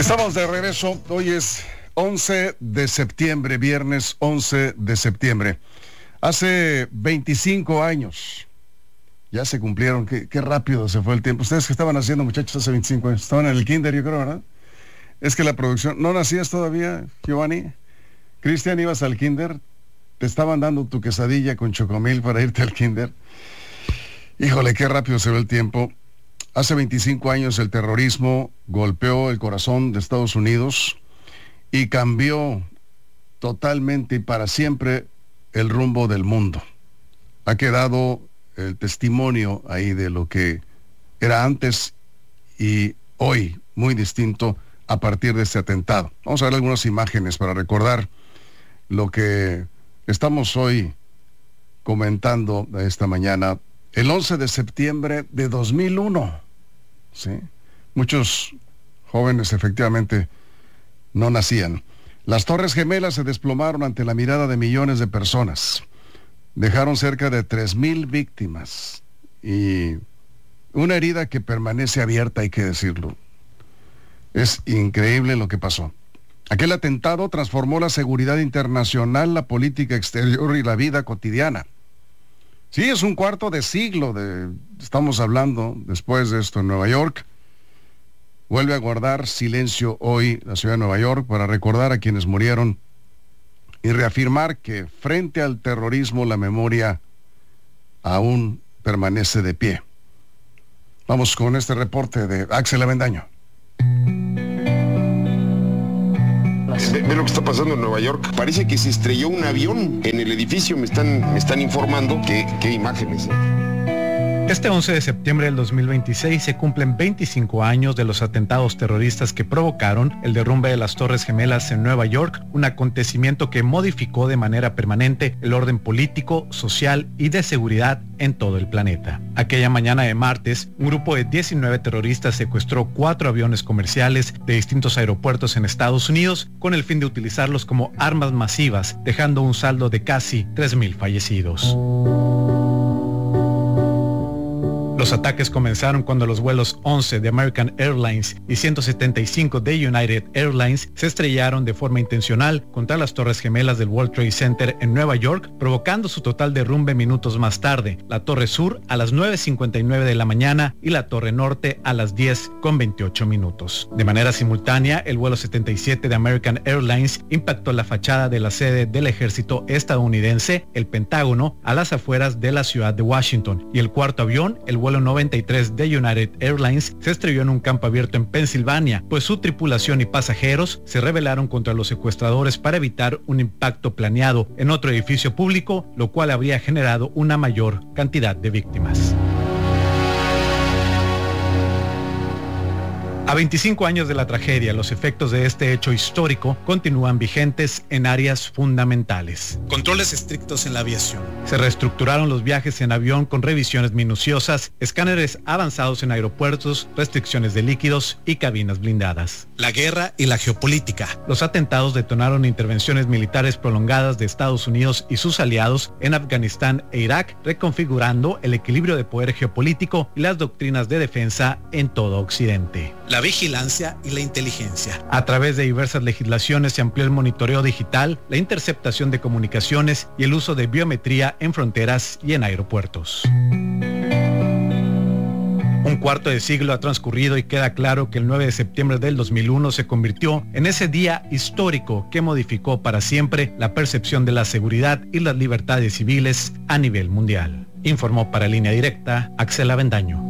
Estamos de regreso. Hoy es 11 de septiembre, viernes 11 de septiembre. Hace 25 años. Ya se cumplieron. Qué rápido se fue el tiempo. ¿Ustedes qué estaban haciendo, muchachos, hace 25 años? Estaban en el kinder, yo creo, ¿verdad? Es que la producción... ¿No nacías todavía, Giovanni? Cristian, ¿ibas al kinder? ¿Te estaban dando tu quesadilla con chocomil para irte al kinder? Híjole, qué rápido se ve el tiempo. Hace 25 años el terrorismo golpeó el corazón de Estados Unidos y cambió totalmente y para siempre el rumbo del mundo. Ha quedado el testimonio ahí de lo que era antes y hoy, muy distinto a partir de este atentado. Vamos a ver algunas imágenes para recordar lo que estamos hoy comentando esta mañana. El 11 de septiembre de 2001, ¿sí? Muchos jóvenes efectivamente no nacían. Las Torres Gemelas se desplomaron ante la mirada de millones de personas. Dejaron cerca de 3,000 víctimas y una herida que permanece abierta, hay que decirlo. Es increíble lo que pasó. Aquel atentado transformó la seguridad internacional, la política exterior y la vida cotidiana. Sí, es un cuarto de siglo estamos hablando después de esto en Nueva York. Vuelve a guardar silencio hoy la ciudad de Nueva York para recordar a quienes murieron y reafirmar que frente al terrorismo la memoria aún permanece de pie. Vamos con este reporte de Axel Avendaño. Ve lo que está pasando en Nueva York. Parece que se estrelló un avión en el edificio. Me están informando. Qué imágenes. Este 11 de septiembre del 2026 se cumplen 25 años de los atentados terroristas que provocaron el derrumbe de las Torres Gemelas en Nueva York, un acontecimiento que modificó de manera permanente el orden político, social y de seguridad en todo el planeta. Aquella mañana de martes, un grupo de 19 terroristas secuestró 4 aviones comerciales de distintos aeropuertos en Estados Unidos con el fin de utilizarlos como armas masivas, dejando un saldo de casi 3,000 fallecidos. Los ataques comenzaron cuando los vuelos 11 de American Airlines y 175 de United Airlines se estrellaron de forma intencional contra las Torres Gemelas del World Trade Center en Nueva York, provocando su total derrumbe minutos más tarde, la Torre Sur a las 9:59 de la mañana y la Torre Norte a las 10:28 minutos. De manera simultánea, el vuelo 77 de American Airlines impactó la fachada de la sede del ejército estadounidense, el Pentágono, a las afueras de la ciudad de Washington, y el cuarto avión, el vuelo 93 de United Airlines, se estrelló en un campo abierto en Pensilvania, pues su tripulación y pasajeros se rebelaron contra los secuestradores para evitar un impacto planeado en otro edificio público, lo cual habría generado una mayor cantidad de víctimas. A 25 años de la tragedia, los efectos de este hecho histórico continúan vigentes en áreas fundamentales. Controles estrictos en la aviación. Se reestructuraron los viajes en avión con revisiones minuciosas, escáneres avanzados en aeropuertos, restricciones de líquidos y cabinas blindadas. La guerra y la geopolítica. Los atentados detonaron intervenciones militares prolongadas de Estados Unidos y sus aliados en Afganistán e Irak, reconfigurando el equilibrio de poder geopolítico y las doctrinas de defensa en todo Occidente. La vigilancia y la inteligencia. A través de diversas legislaciones se amplió el monitoreo digital, la interceptación de comunicaciones y el uso de biometría en fronteras y en aeropuertos. Un cuarto de siglo ha transcurrido y queda claro que el 9 de septiembre del 2001 se convirtió en ese día histórico que modificó para siempre la percepción de la seguridad y las libertades civiles a nivel mundial. Informó para Línea Directa Axel Avendaño.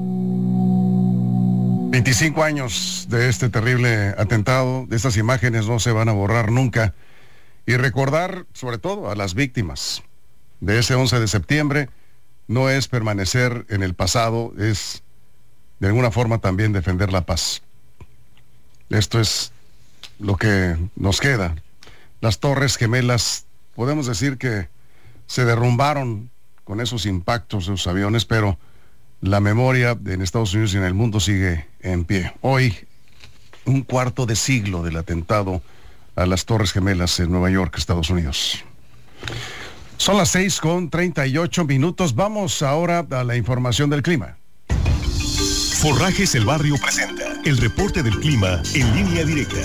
25 años de este terrible atentado, de estas imágenes no se van a borrar nunca. Y recordar, sobre todo, a las víctimas de ese 11 de septiembre, no es permanecer en el pasado, es de alguna forma también defender la paz. Esto es lo que nos queda. Las Torres Gemelas, podemos decir que se derrumbaron con esos impactos de los aviones, pero la memoria en Estados Unidos y en el mundo sigue en pie. Hoy, un cuarto de siglo del atentado a las Torres Gemelas en Nueva York, Estados Unidos. Son las 6:38. Vamos ahora a la información del clima. Forrajes El Barrio presenta El reporte del clima en Línea Directa.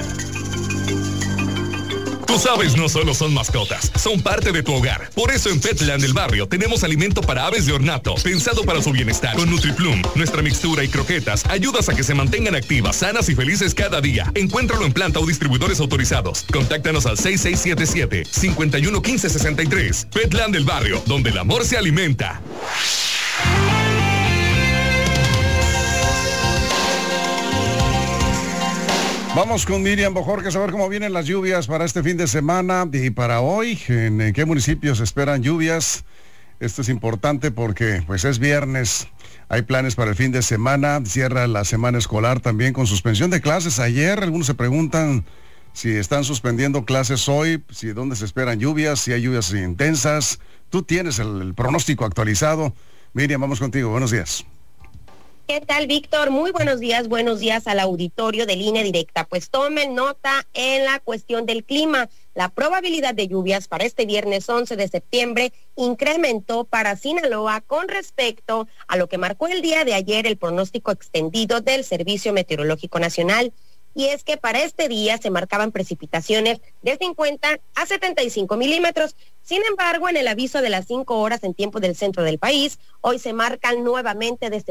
Tus aves no solo son mascotas, son parte de tu hogar. Por eso en Petland del Barrio tenemos alimento para aves de ornato, pensado para su bienestar. Con NutriPlum, nuestra mixtura y croquetas ayudas a que se mantengan activas, sanas y felices cada día. Encuéntralo en planta o distribuidores autorizados. Contáctanos al 6677-511563. Petland del Barrio, donde el amor se alimenta. Vamos con Miriam Bojorquez a ver cómo vienen las lluvias para este fin de semana y para hoy. ¿En qué municipios esperan lluvias? Esto es importante porque pues es viernes. Hay planes para el fin de semana. Cierra la semana escolar también con suspensión de clases ayer. Algunos se preguntan si están suspendiendo clases hoy, si dónde se esperan lluvias, si hay lluvias intensas. Tú tienes el pronóstico actualizado. Miriam, vamos contigo. Buenos días. ¿Qué tal, Víctor? Muy buenos días al auditorio de Línea Directa. Pues tomen nota en la cuestión del clima. La probabilidad de lluvias para este viernes 11 de septiembre incrementó para Sinaloa con respecto a lo que marcó el día de ayer el pronóstico extendido del Servicio Meteorológico Nacional. Y es que para este día se marcaban precipitaciones de 50 a 75 milímetros. Sin embargo, en el aviso de las 5 horas en tiempo del centro del país, hoy se marcan nuevamente de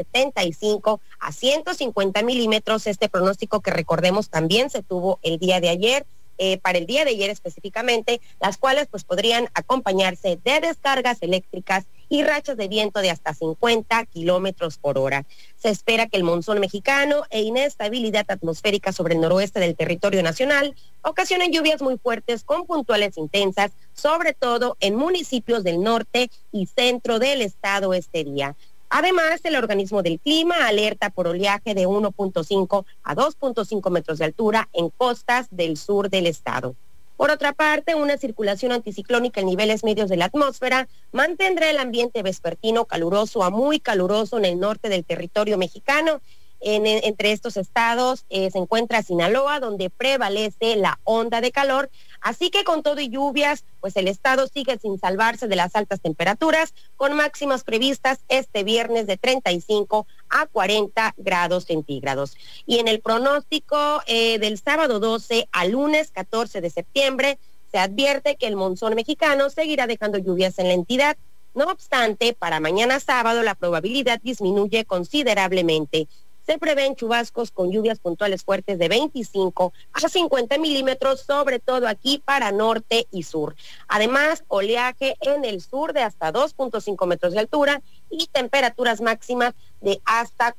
75 a 150 milímetros. Este pronóstico que recordemos también se tuvo el día de ayer. Para el día de ayer específicamente, las cuales pues podrían acompañarse de descargas eléctricas y rachas de viento de hasta 50 kilómetros por hora. Se espera que el monzón mexicano e inestabilidad atmosférica sobre el noroeste del territorio nacional ocasionen lluvias muy fuertes con puntuales intensas, sobre todo en municipios del norte y centro del estado este día. Además, el organismo del clima alerta por oleaje de 1.5 a 2.5 metros de altura en costas del sur del estado. Por otra parte, una circulación anticiclónica en niveles medios de la atmósfera mantendrá el ambiente vespertino caluroso a muy caluroso en el norte del territorio mexicano. Entre estos estados se encuentra Sinaloa, donde prevalece la onda de calor, así que con todo y lluvias, pues el estado sigue sin salvarse de las altas temperaturas, con máximas previstas este viernes de 35 a 40 grados centígrados. Y en el pronóstico del sábado 12 al lunes 14 de septiembre, se advierte que el monzón mexicano seguirá dejando lluvias en la entidad. No obstante, para mañana sábado la probabilidad disminuye considerablemente. Se prevén chubascos con lluvias puntuales fuertes de 25 a 50 milímetros, sobre todo aquí para norte y sur. Además, oleaje en el sur de hasta 2.5 metros de altura y temperaturas máximas de hasta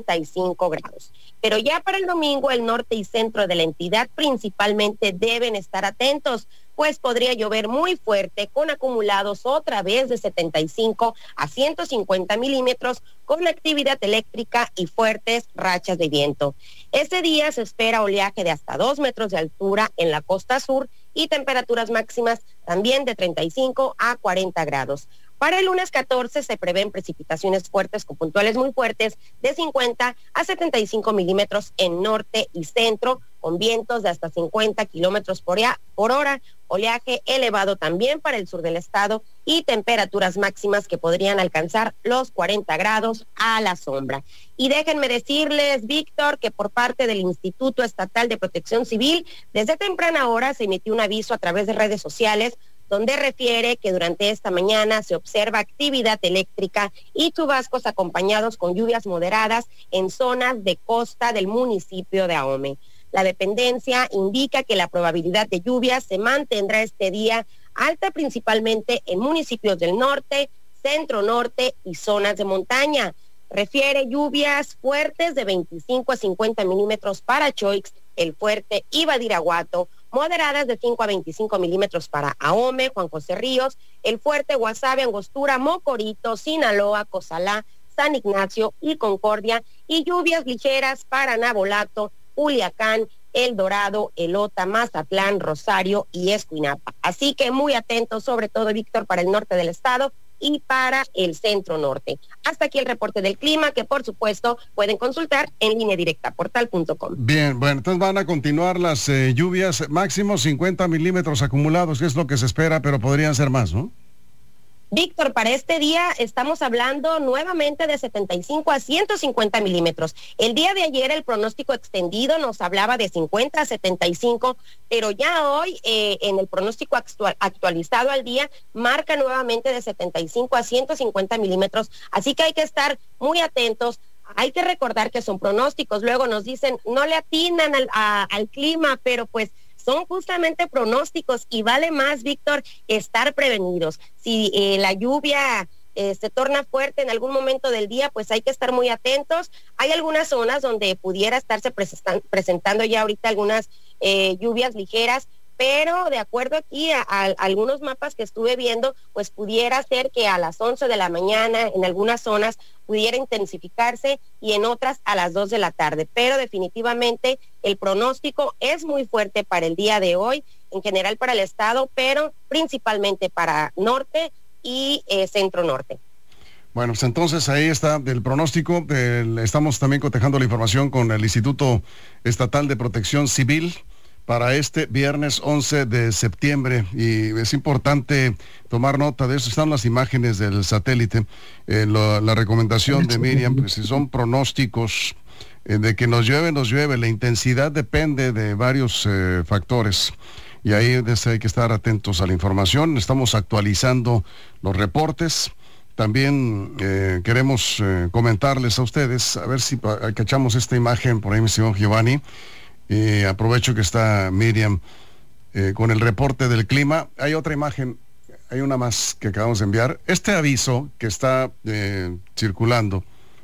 45 grados. Pero ya para el domingo, el norte y centro de la entidad principalmente deben estar atentos, pues podría llover muy fuerte con acumulados otra vez de 75 a 150 milímetros con actividad eléctrica y fuertes rachas de viento. Ese día se espera oleaje de hasta 2 metros de altura en la costa sur y temperaturas máximas también de 35 a 40 grados. Para el lunes 14 se prevén precipitaciones fuertes con puntuales muy fuertes de 50 a 75 milímetros en norte y centro, con vientos de hasta 50 kilómetros por hora, oleaje elevado también para el sur del estado y temperaturas máximas que podrían alcanzar los 40 grados a la sombra. Y déjenme decirles, Víctor, que por parte del Instituto Estatal de Protección Civil, desde temprana hora se emitió un aviso a través de redes sociales donde refiere que durante esta mañana se observa actividad eléctrica y chubascos acompañados con lluvias moderadas en zonas de costa del municipio de Ahome. La dependencia indica que la probabilidad de lluvias se mantendrá este día alta principalmente en municipios del norte, centro norte y zonas de montaña. Refiere lluvias fuertes de 25 a 50 milímetros para Choix, El Fuerte y Badiraguato, moderadas de 5 a 25 milímetros para Ahome, Juan José Ríos, El Fuerte, Guasave, Angostura, Mocorito, Sinaloa, Cozalá, San Ignacio y Concordia, y lluvias ligeras para Navolato, Culiacán, El Dorado, Elota, Mazatlán, Rosario y Escuinapa. Así que muy atentos, sobre todo, Víctor, para el norte del estado y para el centro norte. Hasta aquí el reporte del clima, que por supuesto pueden consultar en Línea Directa, portal.com. Bien, bueno, entonces van a continuar las lluvias, máximo 50 milímetros acumulados, que es lo que se espera, pero podrían ser más, ¿no? Víctor, para este día estamos hablando nuevamente de 75 a 150 milímetros. El día de ayer el pronóstico extendido nos hablaba de 50 a 75, pero ya hoy en el pronóstico actualizado al día marca nuevamente de 75 a 150 milímetros. Así que hay que estar muy atentos. Hay que recordar que son pronósticos. Luego nos dicen, no le atinan al clima, pero pues son justamente pronósticos y vale más, Víctor, estar prevenidos. Si la lluvia se torna fuerte en algún momento del día, pues hay que estar muy atentos. Hay algunas zonas donde pudiera estarse presentando ya ahorita algunas lluvias ligeras, pero de acuerdo aquí a algunos mapas que estuve viendo, pues pudiera ser que a las 11 de la mañana en algunas zonas pudiera intensificarse y en otras a las 2 de la tarde. Pero definitivamente el pronóstico es muy fuerte para el día de hoy, en general para el estado, pero principalmente para norte y centro norte. Bueno, pues entonces ahí está el pronóstico. Estamos también cotejando la información con el Instituto Estatal de Protección Civil para este viernes 11 de septiembre, y es importante tomar nota de eso. Están las imágenes del satélite, la recomendación de Miriam, pues si son pronósticos de que nos llueve, la intensidad depende de varios factores, y ahí hay que estar atentos a la información. Estamos actualizando los reportes. También queremos comentarles a ustedes, a ver si cachamos esta imagen por ahí, mi señor Giovanni. Aprovecho que está Miriam con el reporte del clima. Hay otra imagen, hay una más que acabamos de enviar. Este aviso que está circulando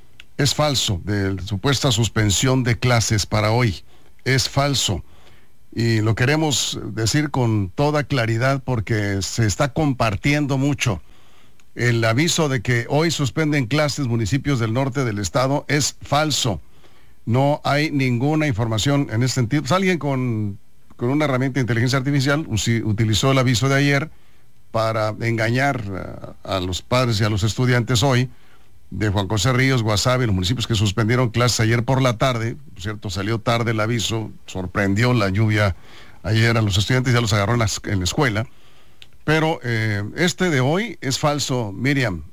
es falso, de supuesta suspensión de clases para hoy. Es falso. Y lo queremos decir con toda claridad porque se está compartiendo mucho. El aviso de que hoy suspenden clases municipios del norte del estado es falso. No hay ninguna información en ese sentido. Pues alguien con una herramienta de inteligencia artificial utilizó el aviso de ayer para engañar a los padres y a los estudiantes hoy de Juan José Ríos, Guasave, los municipios que suspendieron clases ayer por la tarde. Por cierto, salió tarde el aviso, sorprendió la lluvia ayer a los estudiantes, ya los agarró en la escuela. Pero este de hoy es falso, Miriam.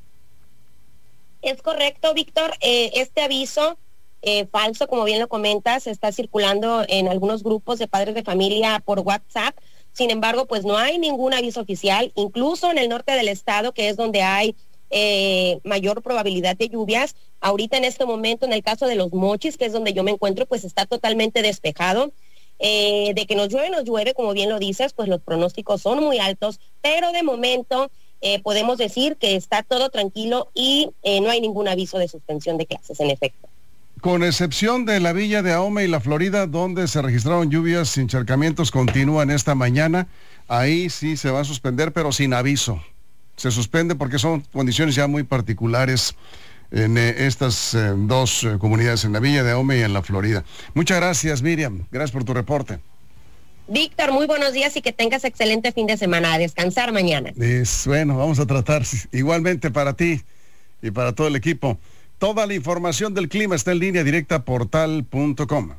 Es correcto, Víctor. Este aviso falso, como bien lo comentas, está circulando en algunos grupos de padres de familia por WhatsApp. Sin embargo, pues no hay ningún aviso oficial, incluso en el norte del estado, que es donde hay mayor probabilidad de lluvias. Ahorita en este momento, en el caso de Los Mochis, que es donde yo me encuentro, pues está totalmente despejado. De que nos llueve, como bien lo dices, pues los pronósticos son muy altos, pero de momento podemos decir que está todo tranquilo y no hay ningún aviso de suspensión de clases, en efecto. Con excepción de la Villa de Ahome y la Florida, donde se registraron lluvias y encharcamientos, continúan esta mañana. Ahí sí se va a suspender, pero sin aviso. Se suspende porque son condiciones ya muy particulares en estas dos comunidades, en la Villa de Ahome y en la Florida. Muchas gracias, Miriam. Gracias por tu reporte. Víctor, muy buenos días y que tengas excelente fin de semana. A descansar mañana. Bueno, vamos a tratar igualmente para ti y para todo el equipo. Toda la información del clima está en línea directa portal.com.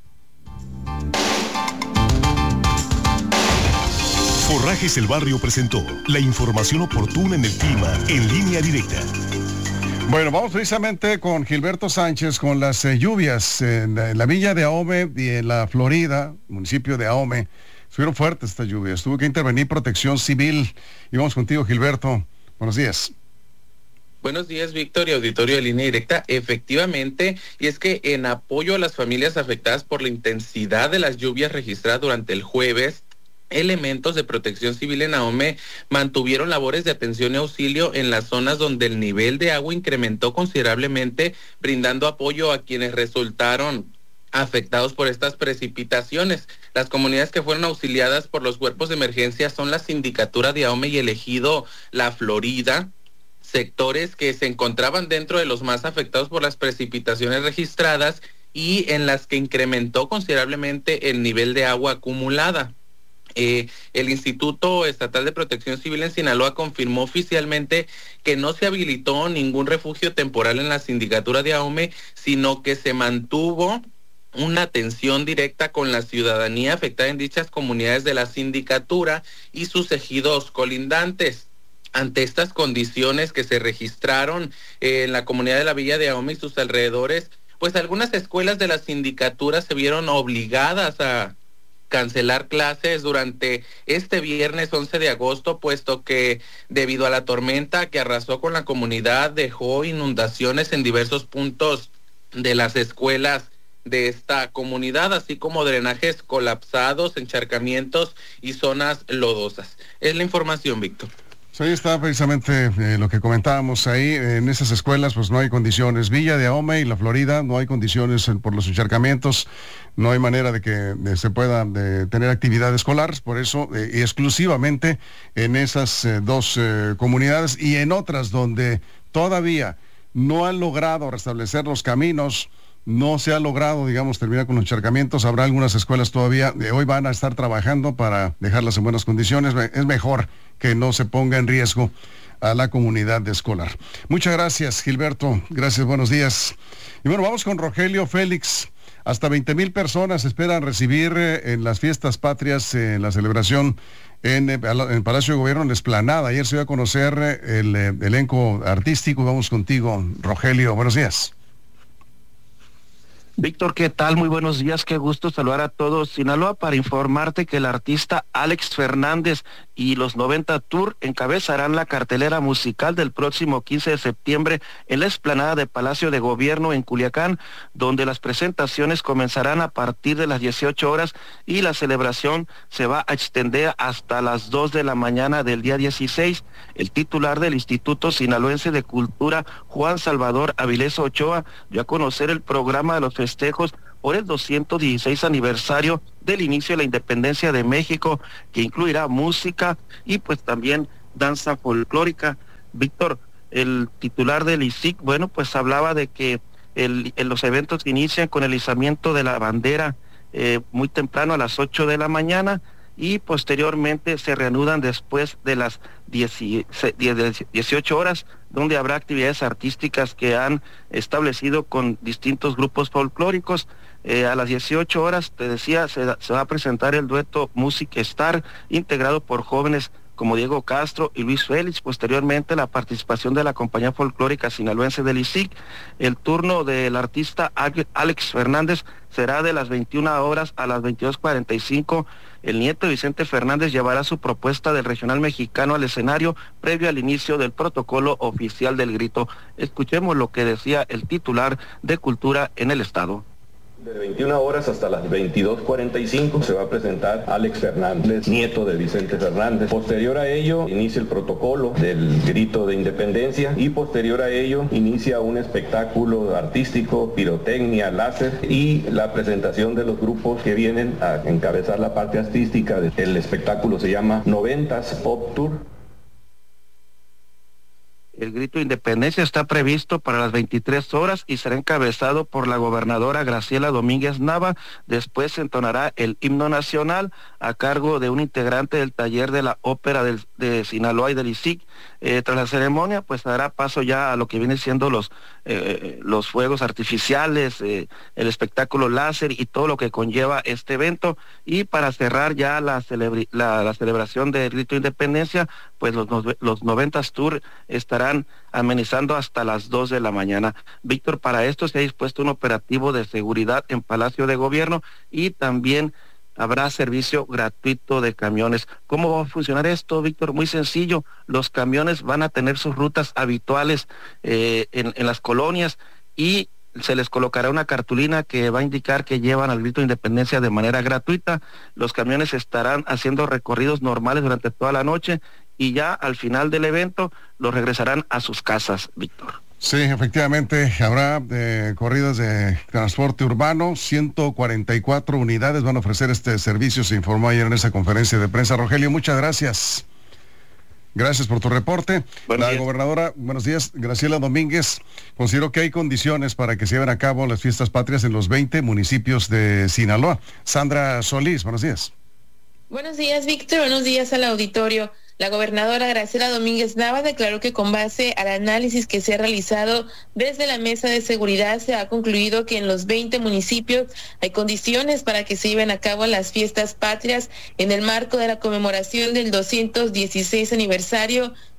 Forrajes El Barrio presentó la información oportuna en el clima en línea directa. Bueno, vamos precisamente con Gilberto Sánchez con las lluvias en la Villa de Ahome y en la Florida, municipio de Ahome. Estuvieron fuertes estas lluvias, tuvo que intervenir Protección Civil. Y vamos contigo, Gilberto. Buenos días. Buenos días, Víctor y auditorio de Línea Directa. Efectivamente, y es que en apoyo a las familias afectadas por la intensidad de las lluvias registradas durante el jueves, elementos de Protección Civil en Ahome mantuvieron labores de atención y auxilio en las zonas donde el nivel de agua incrementó considerablemente, brindando apoyo a quienes resultaron afectados por estas precipitaciones. Las comunidades que fueron auxiliadas por los cuerpos de emergencia son la Sindicatura de Ahome y el ejido La Florida, sectores que se encontraban dentro de los más afectados por las precipitaciones registradas y en las que incrementó considerablemente el nivel de agua acumulada. El Instituto Estatal de Protección Civil en Sinaloa confirmó oficialmente que no se habilitó ningún refugio temporal en la Sindicatura de Ahome, sino que se mantuvo una atención directa con la ciudadanía afectada en dichas comunidades de la sindicatura y sus ejidos colindantes. ante estas condiciones que se registraron en la comunidad de la Villa de Ahome y sus alrededores, pues algunas escuelas de la sindicatura se vieron obligadas a cancelar clases durante este viernes 11 de agosto, puesto que debido a la tormenta que arrasó con la comunidad, dejó inundaciones en diversos puntos de las escuelas de esta comunidad, así como drenajes colapsados, encharcamientos y zonas lodosas. Es la información, Víctor. Ahí está precisamente lo que comentábamos ahí. En esas escuelas pues no hay condiciones. Villa de Ahome y La Florida no hay condiciones por los encharcamientos. No hay manera de que se pueda tener actividad escolar. Por eso exclusivamente en esas dos comunidades y en otras donde todavía no han logrado restablecer los caminos, no se ha logrado, digamos, terminar con los encharcamientos. Habrá algunas escuelas todavía, hoy van a estar trabajando para dejarlas en buenas condiciones. Es mejor que no se ponga en riesgo a la comunidad escolar. Muchas gracias, Gilberto. Gracias, buenos días. Y bueno, vamos con Rogelio Félix. Hasta 20,000 personas esperan recibir en las fiestas patrias, en la celebración en Palacio de Gobierno, en la Explanada. Ayer se dio a conocer el elenco artístico. Vamos contigo, Rogelio. Buenos días. Víctor, ¿qué tal? Muy buenos días, qué gusto saludar a todos. Sinaloa, para informarte que el artista Alex Fernández y los 90 Tour encabezarán la cartelera musical del próximo 15 de septiembre en la explanada de Palacio de Gobierno en Culiacán, donde las presentaciones comenzarán a partir de las 18 horas y la celebración se va a extender hasta las 2 de la mañana del día 16. El titular del Instituto Sinaloense de Cultura, Juan Salvador Avilés Ochoa, dio a conocer el programa de los festejos por el 216 aniversario del inicio de la independencia de México, que incluirá música y pues también danza folclórica. Víctor, el titular del ISIC, bueno, pues hablaba de que los eventos inician con el izamiento de la bandera muy temprano a las 8 de la mañana y posteriormente se reanudan después de las 18 horas, donde habrá actividades artísticas que han establecido con distintos grupos folclóricos. A las 18 horas, te decía, se va a presentar el dueto Music Star, integrado por jóvenes como Diego Castro y Luis Félix. Posteriormente, la participación de la compañía folclórica sinaloense del ISIC. El turno del artista Alex Fernández será de las 21 horas a las 22:45. El nieto Vicente Fernández llevará su propuesta del regional mexicano al escenario previo al inicio del protocolo oficial del grito. Escuchemos lo que decía el titular de Cultura en el estado. De 21 horas hasta las 22:45 se va a presentar Alex Fernández, nieto de Vicente Fernández. Posterior a ello inicia el protocolo del grito de independencia y posterior a ello inicia un espectáculo artístico, pirotecnia, láser y la presentación de los grupos que vienen a encabezar la parte artística. El espectáculo se llama 90s Pop Tour. El grito de independencia está previsto para las 23 horas y será encabezado por la gobernadora Graciela Domínguez Nava. Después se entonará el himno nacional a cargo de un integrante del taller de la ópera de Sinaloa y del ISIC. Tras la ceremonia, pues dará paso ya a lo que viene siendo los fuegos artificiales, el espectáculo láser y todo lo que conlleva este evento. Y para cerrar ya la celebración del grito de independencia, pues los 90s Tour estarán amenizando hasta las 2 de la mañana. Víctor, para esto se ha dispuesto un operativo de seguridad en Palacio de Gobierno y también habrá servicio gratuito de camiones. ¿Cómo va a funcionar esto, Víctor? Muy sencillo. Los camiones van a tener sus rutas habituales en las colonias y se les colocará una cartulina que va a indicar que llevan al grito de independencia de manera gratuita. Los camiones estarán haciendo recorridos normales durante toda la noche y ya al final del evento los regresarán a sus casas, Víctor. Sí, efectivamente, habrá corridas de transporte urbano, 144 unidades van a ofrecer este servicio, se informó ayer en esa conferencia de prensa. Rogelio, muchas gracias. Gracias por tu reporte. La gobernadora, buenos días, Graciela Domínguez, consideró que hay condiciones para que se lleven a cabo las fiestas patrias en los 20 municipios de Sinaloa. Sandra Solís, buenos días. Buenos días, Víctor, buenos días al auditorio. La gobernadora Graciela Domínguez Nava declaró que con base al análisis que se ha realizado desde la Mesa de Seguridad se ha concluido que en los 20 municipios hay condiciones para que se lleven a cabo las fiestas patrias en el marco de la conmemoración del 216 aniversario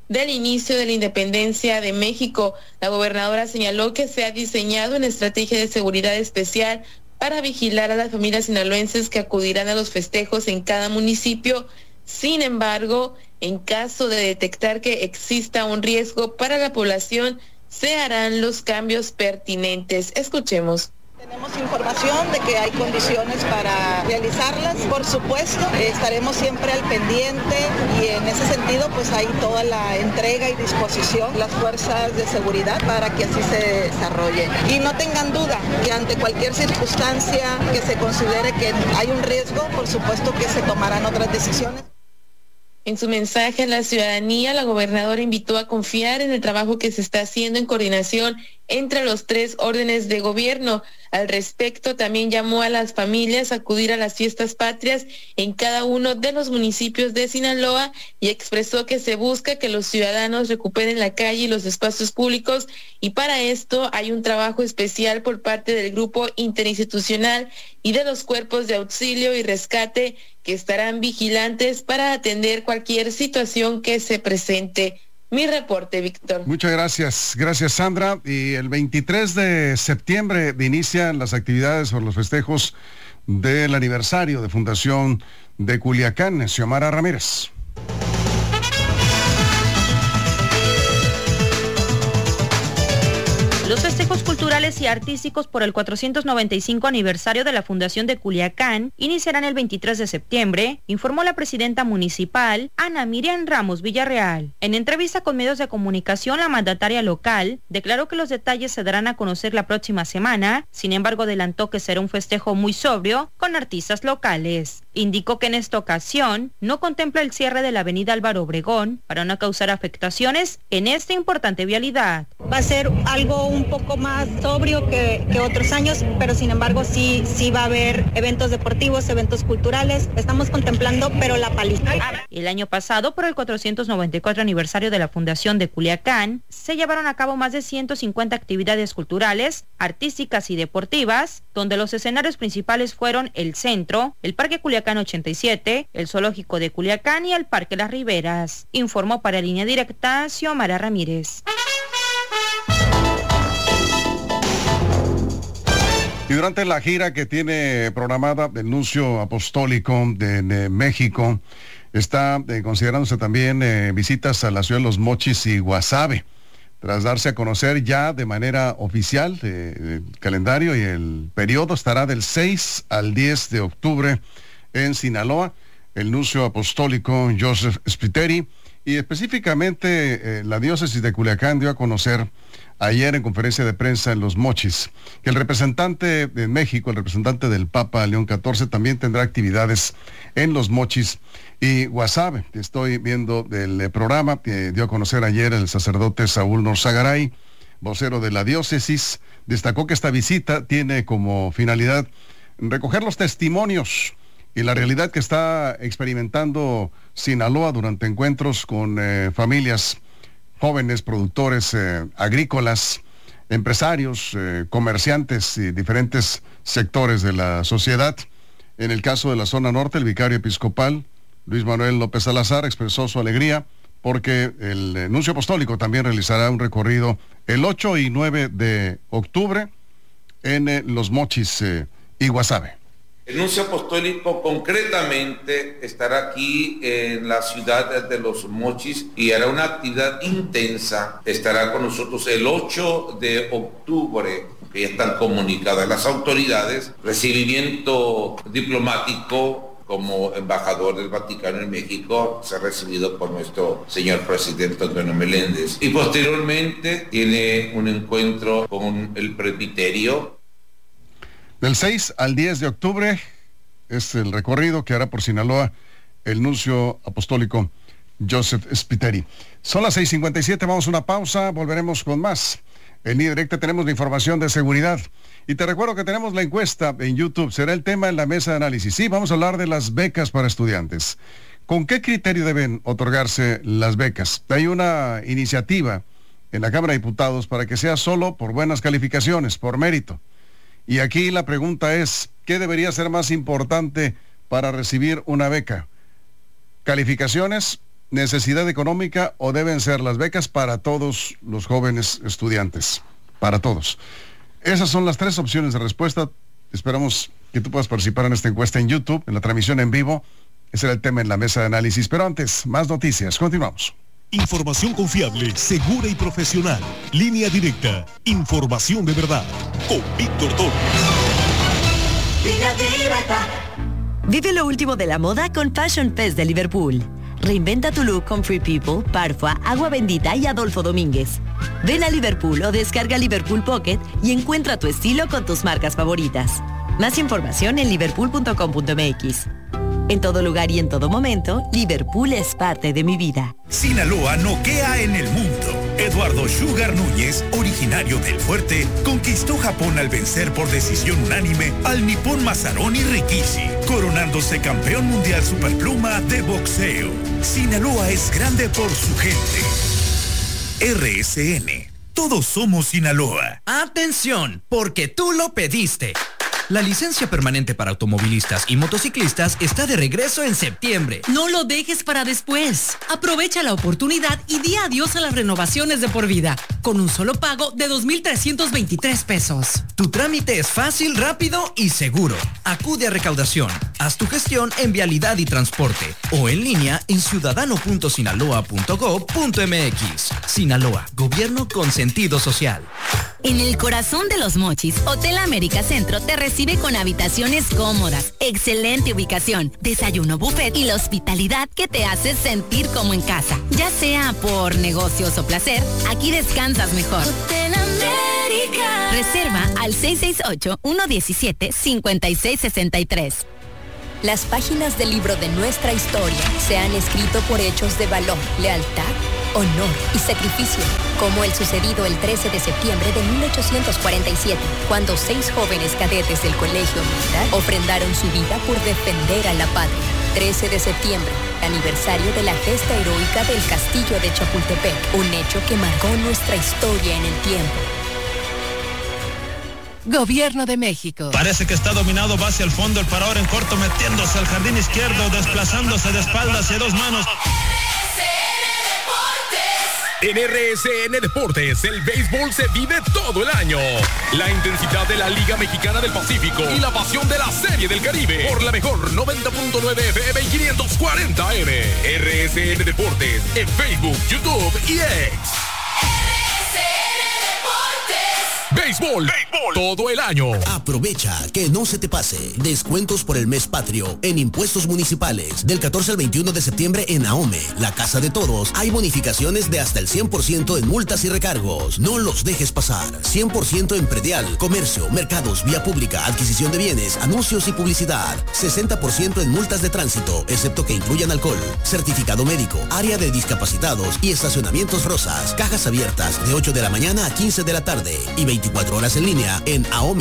del inicio de la independencia de México. La gobernadora señaló que se ha diseñado una estrategia de seguridad especial para vigilar a las familias sinaloenses que acudirán a los festejos en cada municipio. Sin embargo, en caso de detectar que exista un riesgo para la población, se harán los cambios pertinentes. Escuchemos. Tenemos información de que hay condiciones para realizarlas. Por supuesto, estaremos siempre al pendiente y en ese sentido pues hay toda la entrega y disposición de las fuerzas de seguridad para que así se desarrolle. Y no tengan duda que ante cualquier circunstancia que se considere que hay un riesgo, por supuesto que se tomarán otras decisiones. En su mensaje a la ciudadanía, la gobernadora invitó a confiar en el trabajo que se está haciendo en coordinación entre los 3 órdenes de gobierno. Al respecto, también llamó a las familias a acudir a las fiestas patrias en cada uno de los municipios de Sinaloa y expresó que se busca que los ciudadanos recuperen la calle y los espacios públicos, y para esto hay un trabajo especial por parte del grupo interinstitucional y de los cuerpos de auxilio y rescate que estarán vigilantes para atender cualquier situación que se presente. Mi reporte, Víctor. Muchas gracias. Gracias, Sandra. Y el 23 de septiembre inician las actividades por los festejos del aniversario de fundación de Culiacán. Xiomara Ramírez. Los festejos culturales y artísticos por el 495 aniversario de la Fundación de Culiacán iniciarán el 23 de septiembre, informó la presidenta municipal, Ana Miriam Ramos Villarreal. En entrevista con medios de comunicación, la mandataria local declaró que los detalles se darán a conocer la próxima semana, sin embargo adelantó que será un festejo muy sobrio con artistas locales. Indicó que en esta ocasión no contempla el cierre de la avenida Álvaro Obregón para no causar afectaciones en esta importante vialidad. Va a ser algo un poco más sobrio que otros años, pero sin embargo sí va a haber eventos deportivos, eventos culturales. Estamos contemplando, pero la paliza. El año pasado, por el 494 aniversario de la Fundación de Culiacán, se llevaron a cabo más de 150 actividades culturales, artísticas y deportivas, donde los escenarios principales fueron el Centro, el Parque Culiacán 87, el Zoológico de Culiacán y el Parque Las Riberas. Informó para Línea Directa Xiomara Ramírez. Y durante la gira que tiene programada el Nuncio Apostólico de México, está considerándose también visitas a la ciudad de Los Mochis y Guasave, tras darse a conocer ya de manera oficial el calendario, y el periodo estará del 6 al 10 de octubre en Sinaloa. El Nuncio Apostólico Joseph Spiteri, y específicamente la diócesis de Culiacán, dio a conocer ayer en conferencia de prensa en Los Mochis que el representante de México, el representante del Papa León XIV, también tendrá actividades en Los Mochis y Guasave. Estoy viendo del programa que dio a conocer ayer el sacerdote Saúl Norzagaray, vocero de la diócesis. Destacó que esta visita tiene como finalidad recoger los testimonios y la realidad que está experimentando Sinaloa durante encuentros con familias, jóvenes productores agrícolas, empresarios, comerciantes y diferentes sectores de la sociedad. En el caso de la zona norte, el vicario episcopal Luis Manuel López Salazar expresó su alegría porque el Nuncio Apostólico también realizará un recorrido el 8 y 9 de octubre en Los Mochis y Guasave. El Nuncio Apostólico concretamente estará aquí en la ciudad de Los Mochis y hará una actividad intensa. Estará con nosotros el 8 de octubre, que ya están comunicadas las autoridades, recibimiento diplomático como embajador del Vaticano en México, se ha recibido por nuestro señor presidente Antonio Meléndez. Y posteriormente tiene un encuentro con el presbiterio. Del 6 al 10 de octubre es el recorrido que hará por Sinaloa el Nuncio Apostólico Joseph Spiteri. Son las 6:57, vamos a una pausa, volveremos con más. En Línea Directa tenemos la información de seguridad. Y te recuerdo que tenemos la encuesta en YouTube, será el tema en la mesa de análisis. Sí, vamos a hablar de las becas para estudiantes. ¿Con qué criterio deben otorgarse las becas? Hay una iniciativa en la Cámara de Diputados para que sea solo por buenas calificaciones, por mérito. Y aquí la pregunta es, ¿qué debería ser más importante para recibir una beca? ¿Calificaciones necesidad económica o deben ser las becas para todos los jóvenes estudiantes? Para todos. Esas son las 3 opciones de respuesta. Esperamos que tú puedas participar en esta encuesta en YouTube, en la transmisión en vivo. Ese era el tema en la mesa de análisis. Pero antes, más noticias. Continuamos. Información confiable, segura y profesional. Línea directa. Información de verdad. Con Víctor Torres. Línea directa. Vive lo último de la moda con Fashion Fest de Liverpool. Reinventa tu look con Free People, Parfua, Agua Bendita y Adolfo Domínguez. Ven a Liverpool o descarga Liverpool Pocket y encuentra tu estilo con tus marcas favoritas. Más información en liverpool.com.mx. En todo lugar y en todo momento, Liverpool es parte de mi vida. Sinaloa noquea en el mundo. Eduardo Sugar Núñez, originario del Fuerte, conquistó Japón al vencer por decisión unánime al nipón Masaroni Rikishi, coronándose campeón mundial superpluma de boxeo. Sinaloa es grande por su gente. RSN. Todos somos Sinaloa. ¡Atención! Porque tú lo pediste. La licencia permanente para automovilistas y motociclistas está de regreso en septiembre. No lo dejes para después. Aprovecha la oportunidad y di adiós a las renovaciones de por vida, con un solo pago de 2,323 pesos. Tu trámite es fácil, rápido y seguro. Acude a recaudación. Haz tu gestión en Vialidad y Transporte o en línea en ciudadano.sinaloa.gov.mx. Sinaloa, gobierno con sentido social. En el corazón de Los Mochis, Hotel América Centro te recibe con habitaciones cómodas, excelente ubicación, desayuno buffet y la hospitalidad que te hace sentir como en casa. Ya sea por negocios o placer, aquí descansas mejor. Hotel América. Reserva al 668-117-5663. Las páginas del libro de nuestra historia se han escrito por hechos de valor, lealtad, honor y sacrificio, como el sucedido el 13 de septiembre de 1847, cuando 6 jóvenes cadetes del Colegio Militar ofrendaron su vida por defender a la patria. 13 de septiembre, aniversario de la gesta heroica del Castillo de Chapultepec, un hecho que marcó nuestra historia en el tiempo. Gobierno de México. Parece que está dominado, va hacia el fondo, el parador en corto, metiéndose al jardín izquierdo, desplazándose de espaldas hacia 2 manos. En RSN Deportes, el béisbol se vive todo el año. La intensidad de la Liga Mexicana del Pacífico y la pasión de la Serie del Caribe por la mejor 90.9 FM y 540 AM. RSN Deportes en Facebook, YouTube y X. Béisbol, todo el año. Aprovecha que no se te pase. Descuentos por el mes patrio en impuestos municipales. Del 14 al 21 de septiembre en AOME, la casa de todos, hay bonificaciones de hasta el 100% en multas y recargos. No los dejes pasar. 100% en predial, comercio, mercados, vía pública, adquisición de bienes, anuncios y publicidad. 60% en multas de tránsito, excepto que incluyan alcohol. Certificado médico, área de discapacitados y estacionamientos rosas. Cajas abiertas de 8 de la mañana a 15 de la tarde y 24 horas en línea en AOME.